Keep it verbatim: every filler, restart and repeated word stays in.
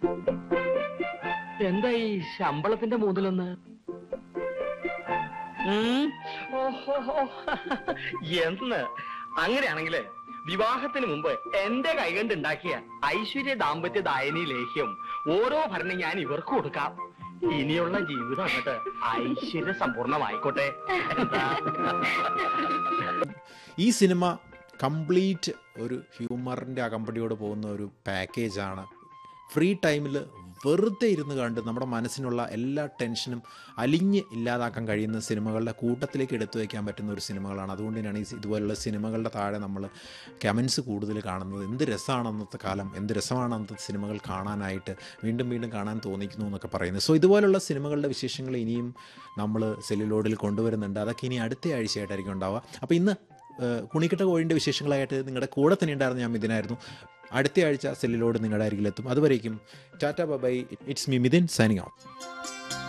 എന്താ ഈ ശമ്പളത്തിന്റെ മൂന്നിലൊന്ന്? എന്ന് അങ്ങനെയാണെങ്കില് വിവാഹത്തിന് മുമ്പ് എന്റെ കൈകൊണ്ട് ഉണ്ടാക്കിയ ഐശ്വര്യ ദാമ്പത്യ ദായനി ലേഹ്യം ഓരോ ഭരണം ഞാൻ ഇവർക്ക് കൊടുക്കാം. ഇനിയുള്ള ജീവിതം എന്നിട്ട് ഐശ്വര്യ സമ്പൂർണമായിക്കോട്ടെ. ഈ സിനിമ കംപ്ലീറ്റ് ഒരു ഹ്യൂമറിൻ്റെ അകമ്പടിയോട് പോകുന്ന ഒരു പാക്കേജാണ്. ഫ്രീ ടൈമിൽ വെറുതെ ഇരുന്ന് കണ്ട് നമ്മുടെ മനസ്സിനുള്ള എല്ലാ ടെൻഷനും അലിഞ്ഞ് ഇല്ലാതാക്കാൻ കഴിയുന്ന സിനിമകളുടെ കൂട്ടത്തിലേക്ക് എടുത്തു വയ്ക്കാൻ പറ്റുന്ന ഒരു സിനിമകളാണ്. അതുകൊണ്ട് തന്നെയാണ് ഈ ഇതുപോലുള്ള സിനിമകളുടെ താഴെ നമ്മൾ കമൻസ് കൂടുതൽ കാണുന്നത്. എന്ത് രസമാണ് അന്നത്തെ കാലം, എന്ത് രസമാണ് അന്നത്തെ സിനിമകൾ കാണാനായിട്ട്, വീണ്ടും വീണ്ടും കാണാൻ തോന്നിക്കുന്നു എന്നൊക്കെ പറയുന്നത്. സോ ഇതുപോലുള്ള സിനിമകളുടെ വിശേഷങ്ങൾ ഇനിയും നമ്മൾ സെല്ലുലോഡിൽ കൊണ്ടുവരുന്നുണ്ട്. അതൊക്കെ ഇനി അടുത്ത ആഴ്ചയായിട്ടായിരിക്കും ഉണ്ടാവുക. അപ്പോൾ ഇന്ന് കുണിക്കിട്ട കോഴിൻ്റെ വിശേഷങ്ങളായിട്ട് നിങ്ങളുടെ കൂടെ തന്നെ ഉണ്ടായിരുന്ന ഞാൻ മിഥുനായിരുന്നു. അടുത്ത ആഴ്ച സെല്ലിലോട് നിങ്ങളുടെ അരികിലെത്തും. അതുവരേക്കും Tata by. It's me Mithun signing out.